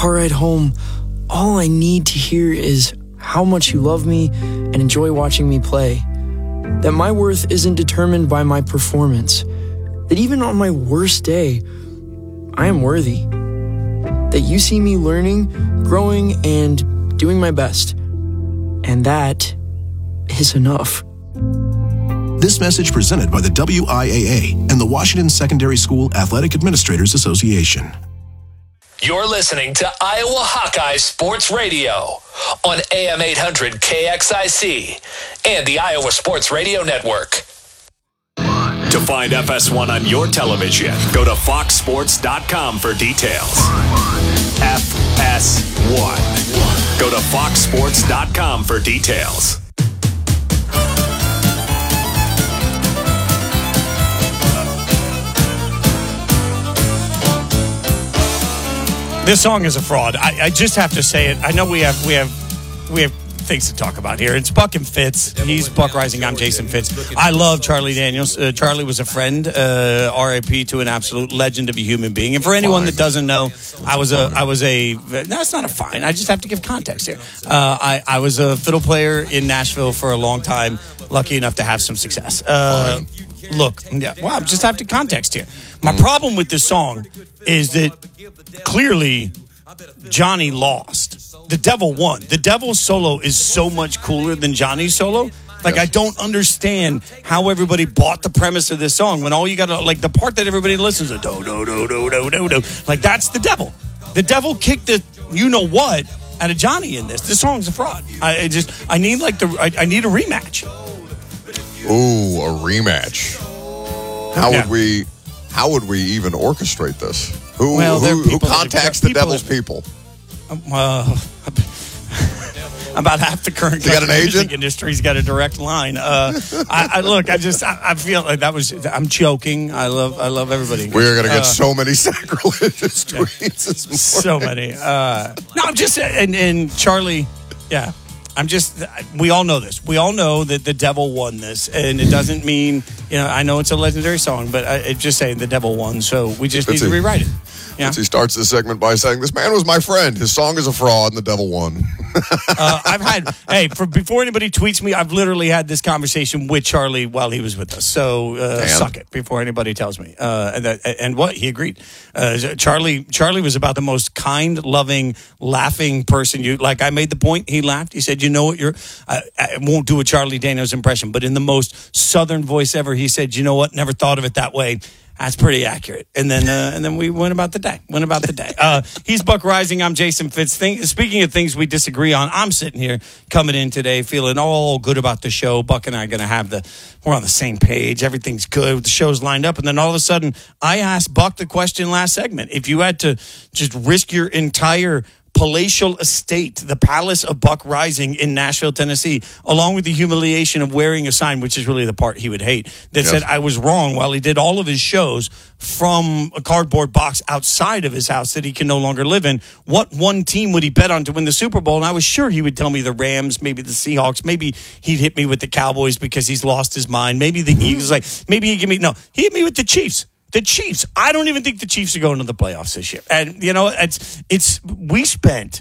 car ride home, all I need to hear is how much you love me and enjoy watching me play. That my worth isn't determined by my performance. That even on my worst day, I am worthy. That you see me learning, growing, and doing my best. And that is enough. This message presented by the WIAA and the Washington Secondary School Athletic Administrators Association. You're listening to Iowa Hawkeye Sports Radio on AM 800 KXIC and the Iowa Sports Radio Network. To find FS1 on your television, go to foxsports.com for details. FS1. Go to foxsports.com for details. This song is a fraud. I just have to say it. I know we have things to talk about here. It's Buck and Fitz. He's Buck Rising. I'm Jason Fitz. I love Charlie Daniels. Charlie was a friend. RIP to an absolute legend of a human being. And for anyone that doesn't know, I was a. No, it's not a fine. I just have to give context here. I was a fiddle player in Nashville for a long time. Lucky enough to have some success. Look, yeah, well, I just have to context here. My problem with this song is that clearly Johnny lost. The Devil won. The Devil's solo is so much cooler than Johnny's solo. Like, I don't understand how everybody bought the premise of this song when all you got to, like, the part that everybody listens to, do, do, do, do, do, do, do. Like, that's the Devil. The Devil kicked the you-know-what out of Johnny in this. This song's a fraud. I need a rematch. Ooh, a rematch. How would we even orchestrate this? Who contacts the Devil's people? About half the current music industry's got a direct line. I feel like I'm joking. I love everybody. We're going to get so many sacrilegious tweets this morning. So many. No, I'm just, and Charlie, yeah. We all know this. We all know that the Devil won this, and it doesn't mean, I know it's a legendary song, but it's just saying the Devil won, so we just need to rewrite it. Yeah. He starts this segment by saying, "This man was my friend. His song is a fraud, and the Devil won." Before anybody tweets me, I've literally had this conversation with Charlie while he was with us. So suck it before anybody tells me. And what he agreed. Charlie was about the most kind, loving, laughing person. I made the point. He laughed. He said, "You know what? I won't do a Charlie Daniels impression, but in the most Southern voice ever, he said, 'You know what? Never thought of it that way.' That's pretty accurate." And then we went about the day. He's Buck Rising. I'm Jason Fitz. Speaking of things we disagree on, I'm sitting here coming in today feeling all good about the show. Buck and I are going to we're on the same page. Everything's good. The show's lined up. And then all of a sudden, I asked Buck the question last segment. If you had to just risk your entire palatial estate, the Palace of Buck Rising in Nashville, Tennessee, along with the humiliation of wearing a sign, which is really the part he would hate, that said I was wrong while he did all of his shows from a cardboard box outside of his house that he can no longer live in. What one team would he bet on to win the Super Bowl? And I was sure he would tell me the Rams, maybe the Seahawks, maybe he'd hit me with the Cowboys because he's lost his mind. Maybe the Eagles, he hit me with the Chiefs. The Chiefs. I don't even think the Chiefs are going to the playoffs this year. And, we spent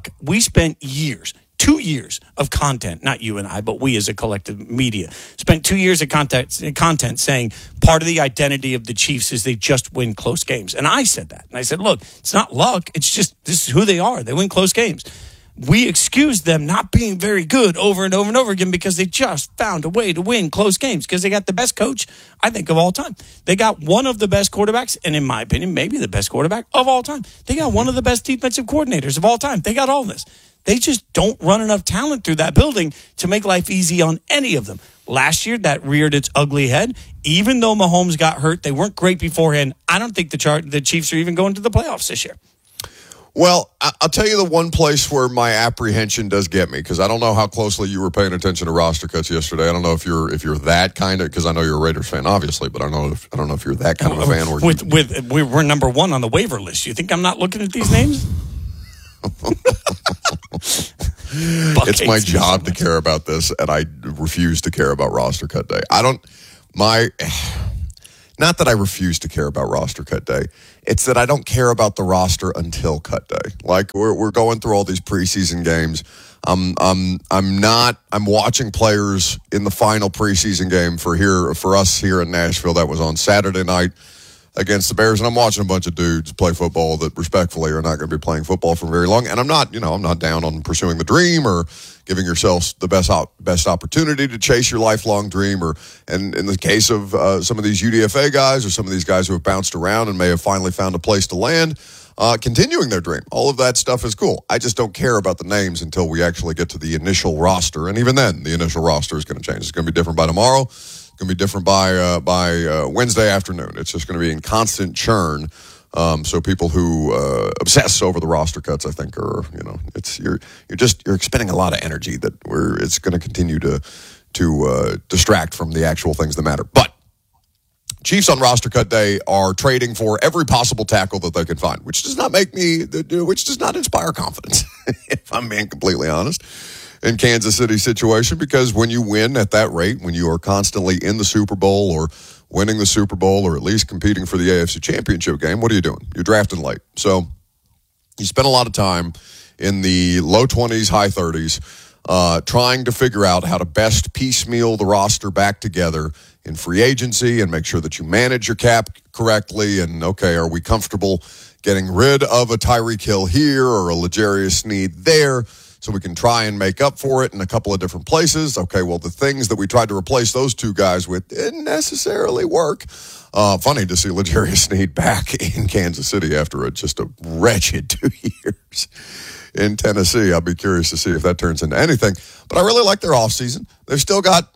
years, 2 years of content, not you and I, but we as a collective media, spent 2 years of content saying part of the identity of the Chiefs is they just win close games. And I said that. And I said, look, it's not luck. It's just this is who they are. They win close games. We excused them not being very good over and over and over again because they just found a way to win close games because they got the best coach, I think, of all time. They got one of the best quarterbacks, and in my opinion, maybe the best quarterback of all time. They got one of the best defensive coordinators of all time. They got all this. They just don't run enough talent through that building to make life easy on any of them. Last year, that reared its ugly head. Even though Mahomes got hurt, they weren't great beforehand. I don't think the Chiefs are even going to the playoffs this year. Well, I'll tell you the one place where my apprehension does get me, because I don't know how closely you were paying attention to roster cuts yesterday. I don't know if you're that kind of, because I know you're a Raiders fan, obviously, but I don't know if you're that kind of a fan. We're number one on the waiver list. You think I'm not looking at these names? It's my job to care about this, and I refuse to care about roster cut day. not that I refuse to care about roster cut day. It's that I don't care about the roster until cut day. Like we're going through all these preseason games. I'm watching players in the final preseason game for us here in Nashville. That was on Saturday night against the Bears, and I'm watching a bunch of dudes play football that respectfully are not going to be playing football for very long. And I'm not down on pursuing the dream or giving yourselves the best opportunity to chase your lifelong dream, and in the case of some of these UDFA guys or some of these guys who have bounced around and may have finally found a place to land, continuing their dream. All of that stuff is cool. I just don't care about the names until we actually get to the initial roster, and even then, the initial roster is going to change. It's going to be different by tomorrow. It's going to be different by Wednesday afternoon. It's just going to be in constant churn. So people who obsess over the roster cuts, I think, are you're expending a lot of energy it's going to continue to distract from the actual things that matter. But Chiefs on roster cut day are trading for every possible tackle that they can find, which does not inspire confidence, if I'm being completely honest, in Kansas City situation, because when you win at that rate, when you are constantly in the Super Bowl or winning the Super Bowl or at least competing for the AFC Championship game, what are you doing? You're drafting late. So you spend a lot of time in the low 20s, high 30s, trying to figure out how to best piecemeal the roster back together in free agency and make sure that you manage your cap correctly. And, okay, are we comfortable getting rid of a Tyreek Hill here or a L'Jarius Sneed there so we can try and make up for it in a couple of different places? Okay, well, the things that we tried to replace those two guys with didn't necessarily work. Funny to see L'Jarius Sneed back in Kansas City after just a wretched 2 years in Tennessee. I'll be curious to see if that turns into anything. But I really like their offseason. They've still got,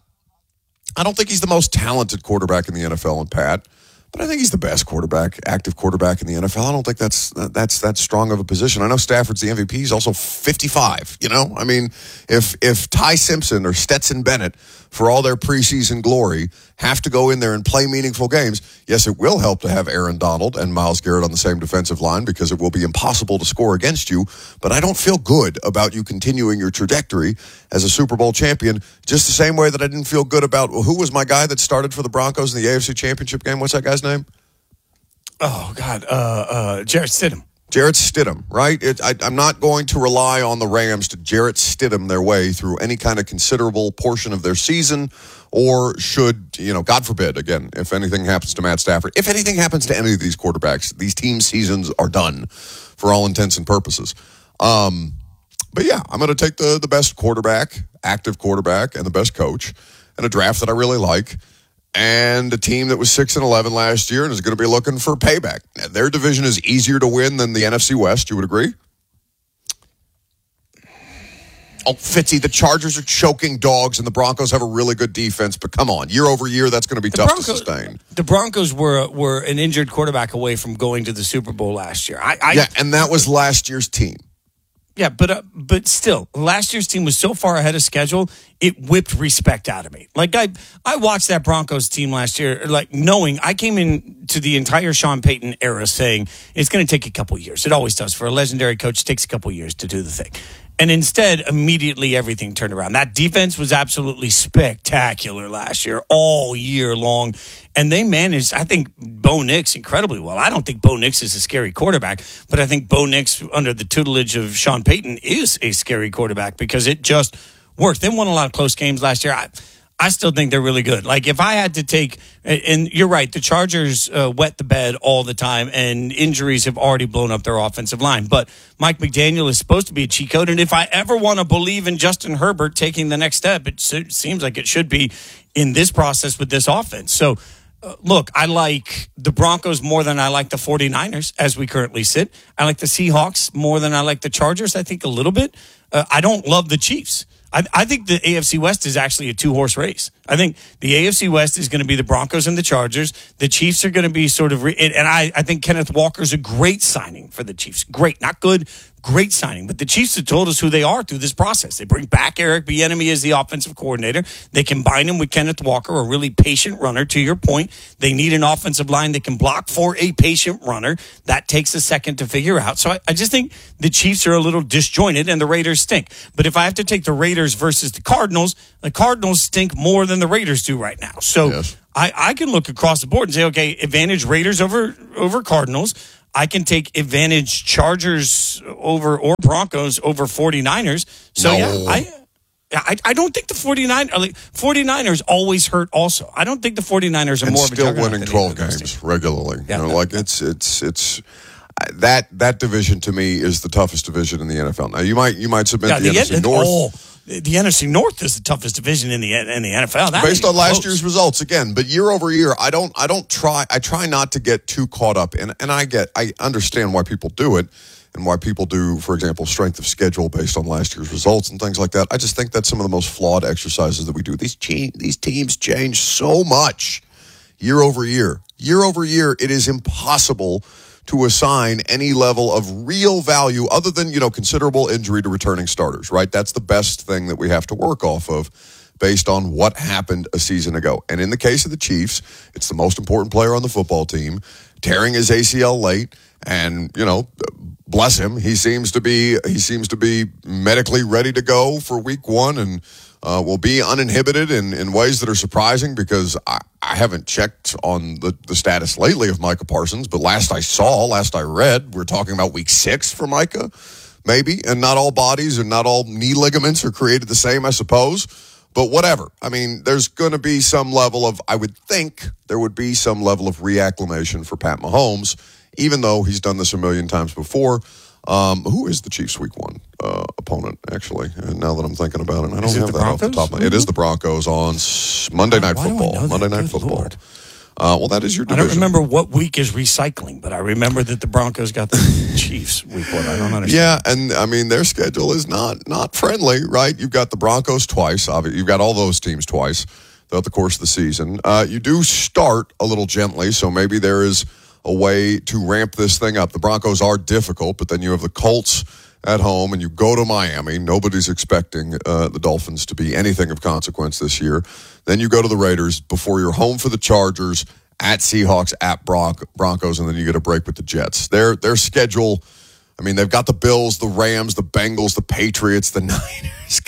I don't think he's the most talented quarterback in the NFL in Pat, but I think he's the best active quarterback in the NFL. I don't think that's strong of a position. I know Stafford's the MVP. He's also 55, I mean, if Ty Simpson or Stetson Bennett, for all their preseason glory, have to go in there and play meaningful games, yes, it will help to have Aaron Donald and Myles Garrett on the same defensive line because it will be impossible to score against you. But I don't feel good about you continuing your trajectory as a Super Bowl champion, just the same way that I didn't feel good about who was my guy that started for the Broncos in the AFC Championship game. What's that guy's name? Oh, God. Jarrett Stidham. Jarrett Stidham, right? I'm not going to rely on the Rams to Jarrett Stidham their way through any kind of considerable portion of their season, or should, God forbid, again, if anything happens to Matt Stafford, if anything happens to any of these quarterbacks, these team seasons are done for all intents and purposes. But yeah, I'm going to take the best quarterback, active quarterback, and the best coach, and a draft that I really like, and a team that was 6-11 last year and is going to be looking for payback. And their division is easier to win than the NFC West. You would agree? Oh, Fitzy, the Chargers are choking dogs and the Broncos have a really good defense. But come on, year over year, that's going to be tough to sustain. The Broncos were an injured quarterback away from going to the Super Bowl last year. And that was last year's team. Yeah, but still, last year's team was so far ahead of schedule, it whipped respect out of me. Like, I watched that Broncos team last year, like, knowing I came into the entire Sean Payton era saying it's going to take a couple years. It always does. For a legendary coach, it takes a couple years to do the thing. And instead, immediately everything turned around. That defense was absolutely spectacular last year, all year long. And they managed, I think, Bo Nix incredibly well. I don't think Bo Nix is a scary quarterback, but I think Bo Nix, under the tutelage of Sean Payton, is a scary quarterback because it just worked. They won a lot of close games last year. I still think they're really good. Like, if I had to take, and you're right, the Chargers wet the bed all the time, and injuries have already blown up their offensive line. But Mike McDaniel is supposed to be a cheat code, and if I ever want to believe in Justin Herbert taking the next step, it seems like it should be in this process with this offense. So, look, I like the Broncos more than I like the 49ers as we currently sit. I like the Seahawks more than I like the Chargers, I think, a little bit. I don't love the Chiefs. I think the AFC West is actually a two-horse race. I think the AFC West is going to be the Broncos and the Chargers. The Chiefs are going to be sort of, and I think Kenneth Walker's a great signing for the Chiefs. Great, not good, great signing. But the Chiefs have told us who they are through this process. They bring back Eric Bieniemy as the offensive coordinator. They combine him with Kenneth Walker, a really patient runner. To your point, they need an offensive line that can block for a patient runner. That takes a second to figure out. So I just think the Chiefs are a little disjointed and the Raiders stink. But if I have to take the Raiders versus the Cardinals stink more than the Raiders do right now. So yes. I can look across the board and say, okay, advantage Raiders over Cardinals. I can take advantage Chargers or Broncos over 49ers. So, I don't think the 49ers always hurt also. I don't think the 49ers are more of a still winning 12 games regularly. Yeah, it's that division to me is the toughest division in the NFL. Now, you might submit the NFC North. The NFC North is the toughest division in the NFL. Based on last year's results, again, but year over year, I try not to get too caught up in, and I understand why people do it and why people do, for example, strength of schedule based on last year's results and things like that. I just think that's some of the most flawed exercises that we do. These teams change so much year over year. Year over year, it is impossible to assign any level of real value other than, considerable injury to returning starters, right? That's the best thing that we have to work off of based on what happened a season ago. And in the case of the Chiefs, it's the most important player on the football team, tearing his ACL late, and, bless him, he seems to be medically ready to go for week one and will be uninhibited in ways that are surprising because I haven't checked on the status lately of Micah Parsons, but last I read, we're talking about week 6 for Micah, maybe, and not all bodies and not all knee ligaments are created the same, I suppose, but whatever. I mean, there's going to be some level of, I would think there would be some level of reacclimation for Pat Mahomes, even though he's done this a million times before. Who is the Chiefs' Week 1 opponent, actually? Now that I'm thinking about it, I don't have that off the top of my head. It is the Broncos on Monday Night Football. Monday Night Football. Well, that is your division. I don't remember what week is recycling, but I remember that the Broncos got the Chiefs Week 1. I don't understand. Yeah, and I mean, their schedule is not friendly, right? You've got the Broncos twice. You've got all those teams twice throughout the course of the season. You do start a little gently, so maybe there is a way to ramp this thing up. The Broncos are difficult, but then you have the Colts at home, and you go to Miami. Nobody's expecting the Dolphins to be anything of consequence this year. Then you go to the Raiders before you're home for the Chargers, at Seahawks, at Broncos, and then you get a break with the Jets. Their schedule, I mean, they've got the Bills, the Rams, the Bengals, the Patriots, the Niners.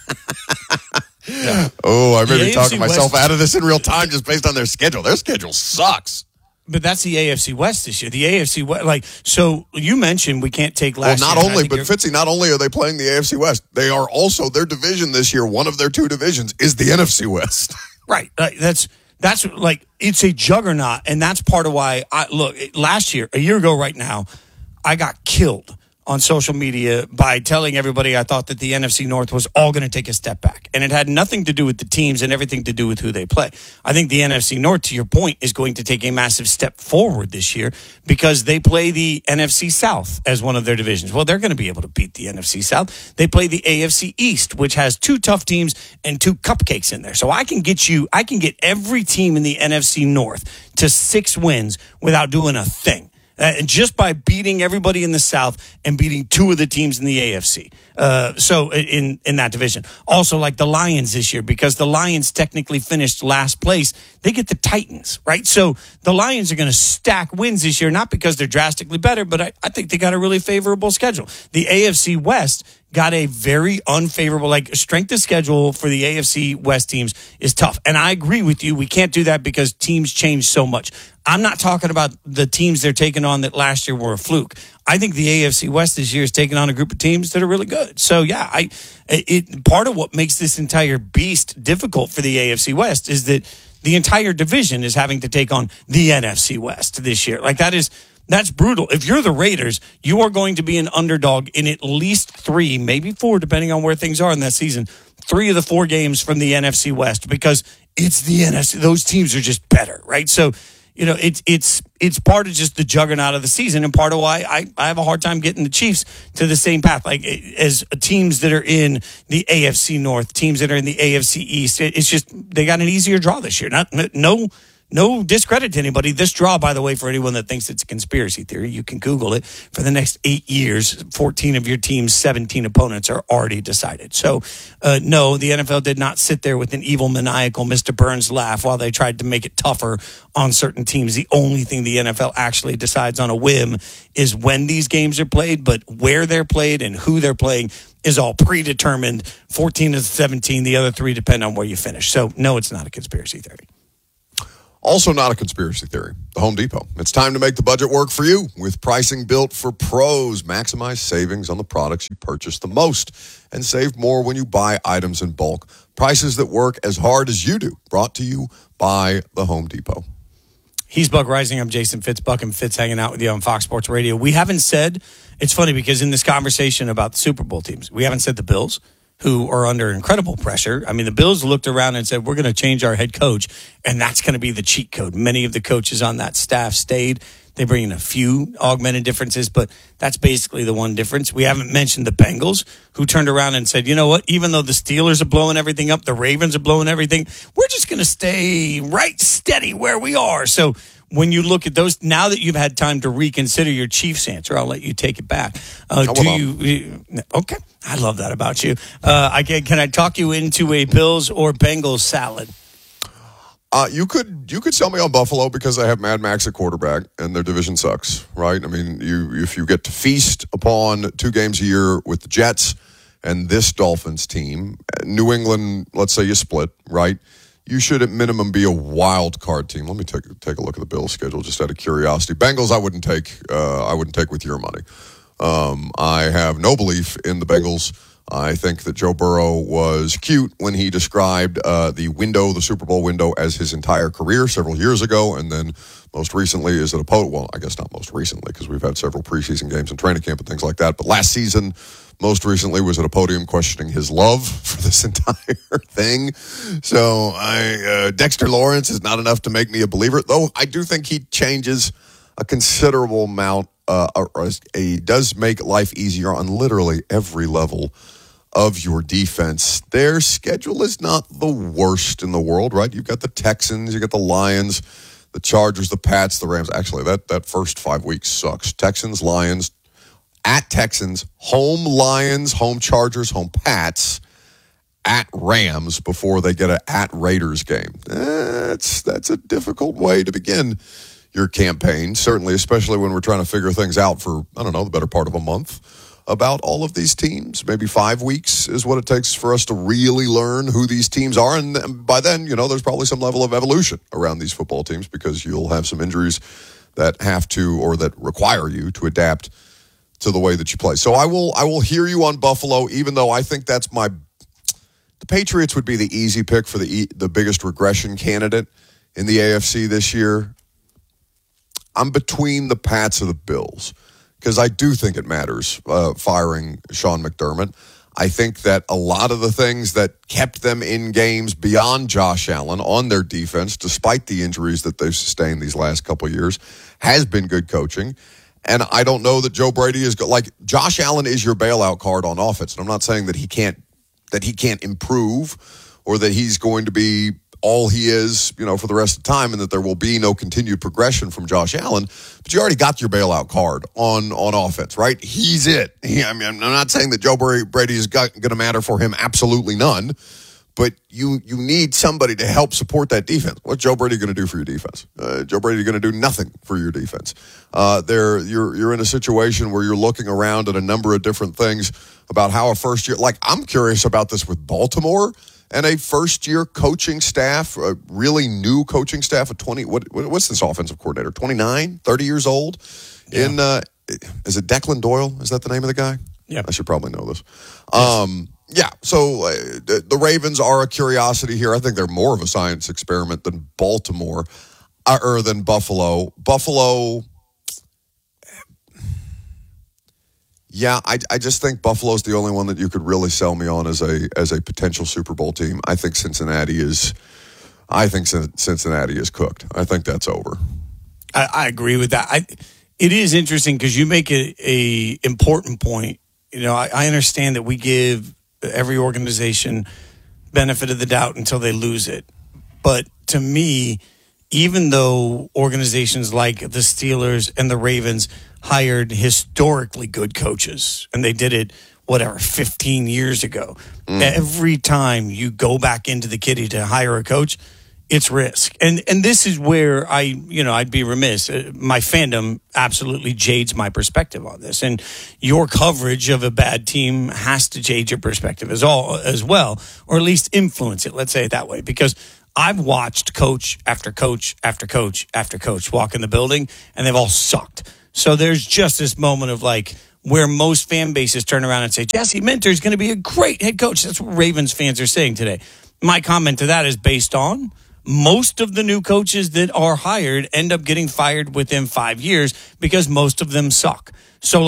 Oh, I may be talking myself out of this in real time just based on their schedule. Their schedule sucks. But that's the AFC West this year. The AFC West, so you mentioned we can't take last year. Well, Fitzy, not only are they playing the AFC West, they are also, their division this year, one of their 2 divisions is the NFC West. Right. That's like, it's a juggernaut, and that's part of why, a year ago right now, I got killed on social media by telling everybody I thought that the NFC North was all going to take a step back. And it had nothing to do with the teams and everything to do with who they play. I think the NFC North, to your point, is going to take a massive step forward this year because they play the NFC South as one of their divisions. Well, they're going to be able to beat the NFC South. They play the AFC East, which has 2 tough teams and 2 cupcakes in there. So I can get every team in the NFC North to 6 wins without doing a thing. And just by beating everybody in the South and beating 2 of the teams in the AFC. So in that division. Also, like the Lions this year, because the Lions technically finished last place, they get the Titans, right? So the Lions are going to stack wins this year, not because they're drastically better, but I think they got a really favorable schedule. The AFC West got a very unfavorable, strength of schedule for the AFC West teams is tough. And I agree with you. We can't do that because teams change so much. I'm not talking about the teams they're taking on that last year were a fluke. I think the AFC West this year is taking on a group of teams that are really good. So, yeah, part of what makes this entire beast difficult for the AFC West is that the entire division is having to take on the NFC West this year. That's brutal. If you're the Raiders, you are going to be an underdog in at least 3, maybe 4, depending on where things are in that season. 3 of the 4 games from the NFC West because it's the NFC. Those teams are just better, right? So, it's part of just the juggernaut of the season and part of why I have a hard time getting the Chiefs to the same path. As teams that are in the AFC North, teams that are in the AFC East, it's just they got an easier draw this year. no discredit to anybody. This draw, by the way, for anyone that thinks it's a conspiracy theory, you can Google it. For the next 8 years, 14 of your team's 17 opponents are already decided. So, no, the NFL did not sit there with an evil, maniacal Mr. Burns laugh while they tried to make it tougher on certain teams. The only thing the NFL actually decides on a whim is when these games are played, but where they're played and who they're playing is all predetermined. 14 to 17, the other 3 depend on where you finish. So, no, it's not a conspiracy theory. Also not a conspiracy theory. The Home Depot. It's time to make the budget work for you with pricing built for pros. Maximize savings on the products you purchase the most and save more when you buy items in bulk. Prices that work as hard as you do. Brought to you by the Home Depot. He's Buck Rising. I'm Jason Fitz. Buck and Fitz hanging out with you on Fox Sports Radio. We haven't said, it's funny because in this conversation about the Super Bowl teams, we haven't said the Bills, who are under incredible pressure. I mean, the Bills looked around and said, we're going to change our head coach, and that's going to be the cheat code. Many of the coaches on that staff stayed. They bring in a few augmented differences, but that's basically the one difference. We haven't mentioned the Bengals, who turned around and said, you know what, even though the Steelers are blowing everything up, the Ravens are blowing everything, we're just going to stay right steady where we are. So when you look at those, now that you've had time to reconsider your Chiefs answer, I'll let you take it back. Okay, I love that about you. Can I talk you into a Bills or Bengals salad? You could sell me on Buffalo because I have Mad Max at quarterback and their division sucks, right? I mean, if you get to feast upon 2 games a year with the Jets and this Dolphins team, New England, let's say you split, right? You should at minimum be a wild card team. Let me take a look at the Bills schedule just out of curiosity. Bengals, I wouldn't take with your money. I have no belief in the Bengals. I think that Joe Burrow was cute when he described the Super Bowl window, as his entire career several years ago, and then most recently is at a podium. Well, I guess not most recently because we've had several preseason games and training camp and things like that. But last season, most recently was at a podium questioning his love for this entire thing. So Dexter Lawrence is not enough to make me a believer, though I do think he changes a considerable amount. He does make life easier on literally every level of your defense. Their schedule is not the worst in the world, right? You've got the Texans, you got the Lions, the Chargers, the Pats, the Rams. Actually, that first 5 weeks sucks. Texans, Lions, at Texans, home Lions, home Chargers, home Pats, at Rams before they get an at Raiders game. That's a difficult way to begin your campaign, certainly, especially when we're trying to figure things out for, I don't know, the better part of a month about all of these teams. Maybe 5 weeks is what it takes for us to really learn who these teams are. And by then, there's probably some level of evolution around these football teams because you'll have some injuries that have to, or that require you to adapt to the way that you play. So I will hear you on Buffalo, even though I think that's the Patriots would be the easy pick for the biggest regression candidate in the AFC this year. I'm between the Pats and the Bills because I do think it matters firing Sean McDermott. I think that a lot of the things that kept them in games beyond Josh Allen on their defense, despite the injuries that they've sustained these last couple of years, has been good coaching. And I don't know that Joe Brady is like Josh Allen is your bailout card on offense. And I'm not saying that he can't improve or that he's going to be all he is, for the rest of the time, and that there will be no continued progression from Josh Allen. But you already got your bailout card on offense, right? He's it. I'm not saying that Joe Brady is going to matter for him. Absolutely none. But you need somebody to help support that defense. What's Joe Brady going to do for your defense? Joe Brady going to do nothing for your defense. You're in a situation where you're looking around at a number of different things about how a first year. Like I'm curious about this with Baltimore. And a first-year coaching staff, a really new coaching staff of 20. What's this offensive coordinator? 29, 30 years old. Yeah. Is it Declan Doyle? Is that the name of the guy? Yeah, I should probably know this. Yeah. So the Ravens are a curiosity here. I think they're more of a science experiment than Baltimore, or than Buffalo. Buffalo. Yeah, I just think Buffalo's the only one that you could really sell me on as a potential Super Bowl team. I think Cincinnati is cooked. I think that's over. I agree with that. It is interesting because you make a important point. I understand that we give every organization benefit of the doubt until they lose it. But to me, even though organizations like the Steelers and the Ravens hired historically good coaches, and they did it, 15 years ago, every time you go back into the kitty to hire a coach, it's risk. And this is where I'd be remiss. My fandom absolutely jades my perspective on this. And your coverage of a bad team has to jade your perspective as well, or at least influence it, let's say it that way. Because I've watched coach after coach after coach after coach walk in the building, and they've all sucked. So there's just this moment of where most fan bases turn around and say, Jesse Minter is going to be a great head coach. That's what Ravens fans are saying today. My comment to that is based on most of the new coaches that are hired end up getting fired within 5 years because most of them suck. So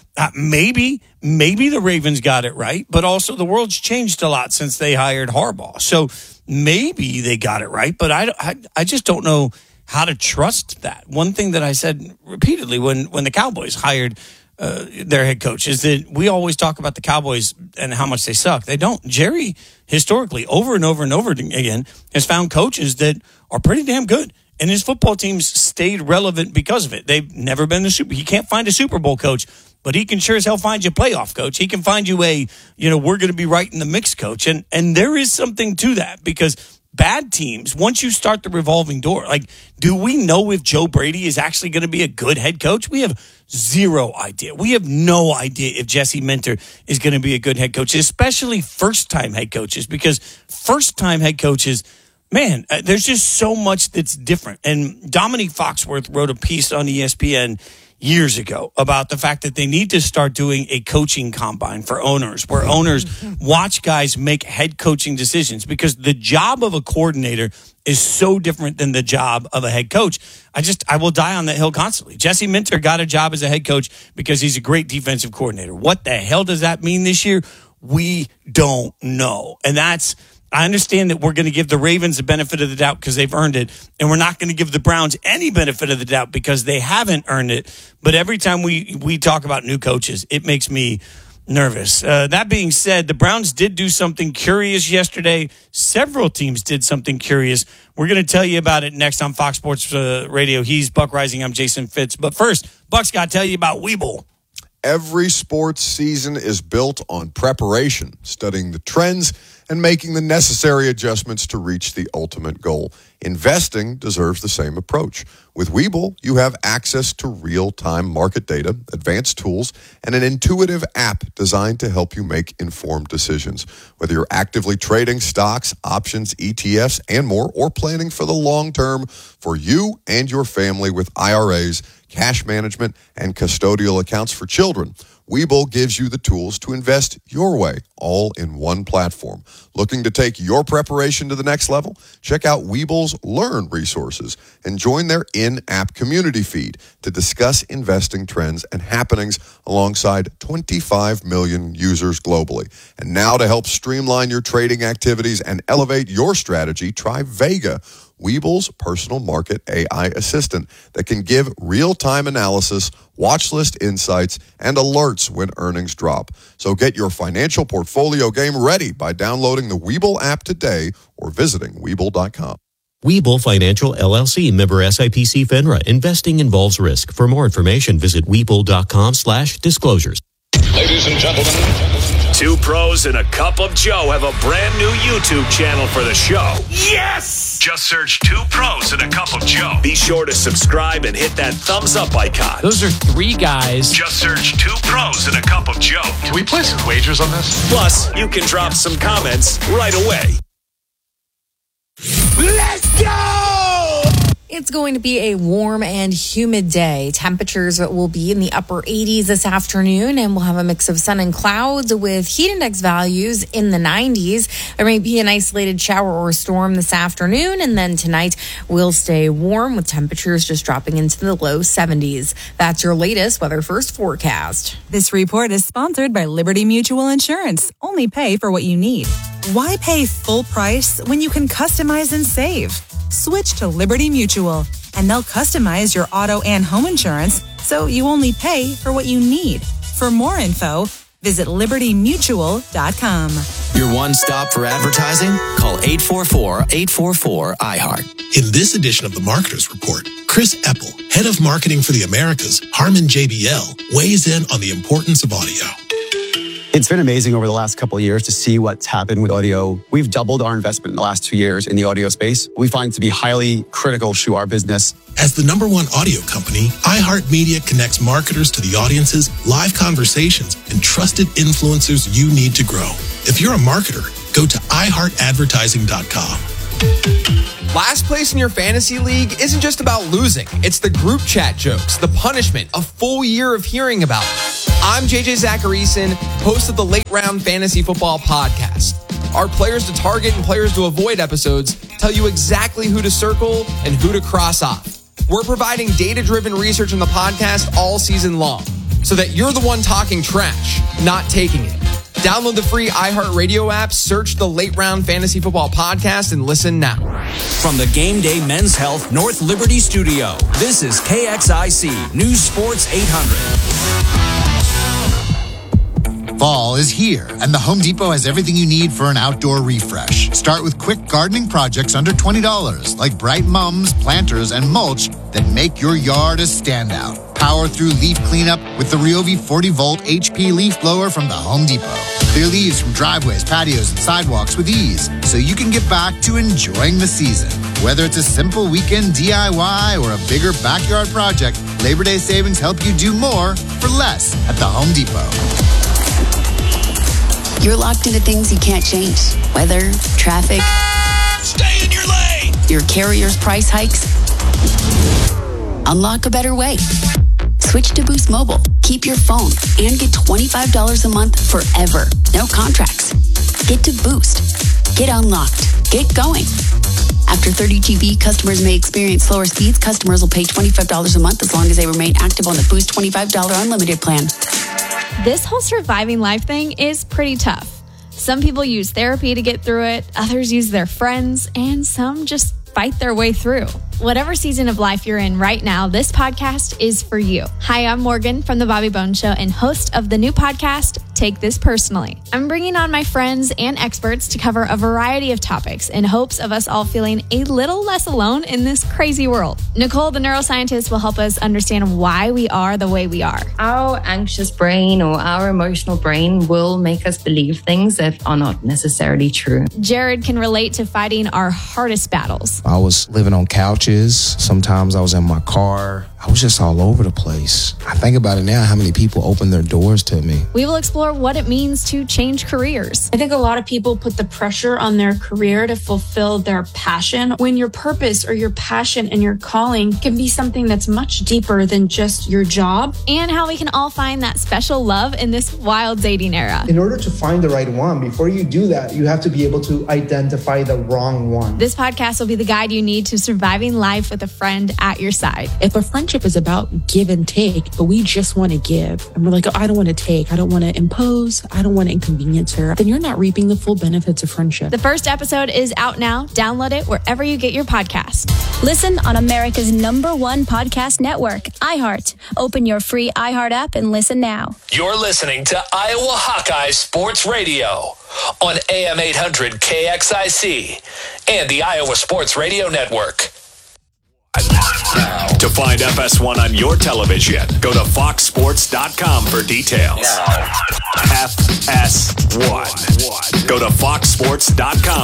maybe the Ravens got it right, but also the world's changed a lot since they hired Harbaugh. So maybe they got it right, but I just don't know how to trust that. One thing that I said repeatedly when the Cowboys hired their head coach is that we always talk about the Cowboys and how much they suck. They don't. Jerry, historically, over and over and over again, has found coaches that are pretty damn good. And his football teams stayed relevant because of it. They've never been he can't find a Super Bowl coach, but he can sure as hell find you a playoff coach. He can find you we're going to be right in the mix coach. And there is something to that because bad teams, once you start the revolving door, do we know if Joe Brady is actually going to be a good head coach? We have zero idea. We have no idea if Jesse Minter is going to be a good head coach, especially first-time head coaches, because first-time head coaches, man, there's just so much that's different. And Dominique Foxworth wrote a piece on ESPN years ago about the fact that they need to start doing a coaching combine for owners where owners watch guys make head coaching decisions, because the job of a coordinator is so different than the job of a head coach. I will die on that hill constantly. Jesse Minter got a job as a head coach because he's a great defensive coordinator. What the hell does that mean this year? We don't know. And I understand that we're going to give the Ravens the benefit of the doubt because they've earned it, and we're not going to give the Browns any benefit of the doubt because they haven't earned it. But every time we talk about new coaches, it makes me nervous. That being said, the Browns did do something curious yesterday. Several teams did something curious. We're going to tell you about it next on Fox Sports Radio. He's Buck Rising. I'm Jason Fitz. But first, Buck's got to tell you about Webull. Every sports season is built on preparation, studying the trends, and making the necessary adjustments to reach the ultimate goal. Investing deserves the same approach. With Webull, you have access to real-time market data, advanced tools, and an intuitive app designed to help you make informed decisions. Whether you're actively trading stocks, options, ETFs, and more, or planning for the long term for you and your family with IRAs, cash management, and custodial accounts for children, Webull gives you the tools to invest your way, all in one platform. Looking to take your preparation to the next level? Check out Webull's Learn resources and join their in-app community feed to discuss investing trends and happenings alongside 25 million users globally. And now to help streamline your trading activities and elevate your strategy, try Vega, Webull's personal market AI assistant that can give real-time analysis, watch list insights, and alerts when earnings drop. So get your financial portfolio game ready by downloading the Webull app today or visiting Webull.com. Webull Financial LLC, member SIPC FINRA. Investing involves risk. For more information, visit Webull.com/disclosures. Ladies and gentlemen, two pros and a cup of Joe have a brand new YouTube channel for the show. Yes! Just search Two Pros and a Cup of Joe. Be sure to subscribe and hit that thumbs up icon. Those are three guys. Just search Two Pros and a Cup of Joe. Can we play some wagers on this? Plus, you can drop some comments right away. Let's go! It's going to be a warm and humid day. Temperatures will be in the upper 80s this afternoon, and we'll have a mix of sun and clouds with heat index values in the 90s. There may be an isolated shower or storm this afternoon, and then tonight we'll stay warm with temperatures just dropping into the low 70s. That's your latest Weather First forecast. This report is sponsored by Liberty Mutual Insurance. Only pay for what you need. Why pay full price when you can customize and save? Switch to Liberty Mutual, and they'll customize your auto and home insurance so you only pay for what you need. For more info, Visit libertymutual.com. Your one stop for advertising? Call 844-844-iHeart. In this edition of the Marketers Report, Chris Eppel, head of marketing for the Americas, Harman JBL, weighs in on the importance of audio. It's been amazing over the last couple of years to see what's happened with audio. We've doubled our investment in the last 2 years in the audio space. We find it to be highly critical to our business. As the #1 audio company, iHeartMedia connects marketers to the audiences, live conversations, and trusted influencers you need to grow. If you're a marketer, go to iHeartAdvertising.com. Last place in your fantasy league isn't just about losing. It's the group chat jokes, the punishment, a full year of hearing about it. I'm JJ Zacharyson, host of the Late Round Fantasy Football Podcast. Our Players to Target and Players to Avoid episodes tell you exactly who to circle and who to cross off. We're providing data-driven research on the podcast all season long so that you're the one talking trash, not taking it. Download the free iHeartRadio app, search the Late Round Fantasy Football Podcast, and listen now. From the Game Day Men's Health North Liberty Studio, this is KXIC News Sports 800. Fall is here, and the Home Depot has everything you need for an outdoor refresh. Start with quick gardening projects under $20, like bright mums, planters, and mulch that make your yard a standout. Power through leaf cleanup with the Ryobi 40-volt HP leaf blower from the Home Depot. Clear leaves from driveways, patios, and sidewalks with ease, so you can get back to enjoying the season. Whether it's a simple weekend DIY or a bigger backyard project, Labor Day savings help you do more for less at the Home Depot. You're locked into things you can't change. Weather, traffic. Stay in your lane! Your carrier's price hikes. Unlock a better way. Switch to Boost Mobile. Keep your phone and get $25 a month forever. No contracts. Get to Boost. Get unlocked. Get going. After 30 GB, customers may experience slower speeds. Customers will pay $25 a month as long as they remain active on the Boost $25 unlimited plan. This whole surviving life thing is pretty tough. Some people use therapy to get through it, others use their friends, and some just fight their way through. Whatever season of life you're in right now, this podcast is for you. Hi, I'm Morgan from The Bobby Bones Show and host of the new podcast, Take This Personally. I'm bringing on my friends and experts to cover a variety of topics in hopes of us all feeling a little less alone in this crazy world. Nicole, the neuroscientist, will help us understand why we are the way we are. Our anxious brain or our emotional brain will make us believe things that are not necessarily true. Jared can relate to fighting our hardest battles. I was living on couches. Sometimes I was in my car. I was just all over the place. I think about it now, how many people opened their doors to me. We will explore what it means to change careers. I think a lot of people put the pressure on their career to fulfill their passion, when your purpose or your passion and your calling can be something that's much deeper than just your job. And how we can all find that special love in this wild dating era. In order to find the right one, before you do that, you have to be able to identify the wrong one. This podcast will be the guide you need to surviving life with a friend at your side. If a friendship is about give and take, but we just want to give, and we're like, oh, I don't want to take, I don't want to impose, I don't want to inconvenience her, then you're not reaping the full benefits of friendship. The first episode is out now. Download it wherever you get your podcast. Listen on America's #1 podcast network, iHeart. Open your free iHeart app and listen now. You're listening to Iowa Hawkeye Sports Radio on AM 800 KXIC and the Iowa Sports Radio Network. To find FS1 on your television, go to foxsports.com for details. FS1. Go to foxsports.com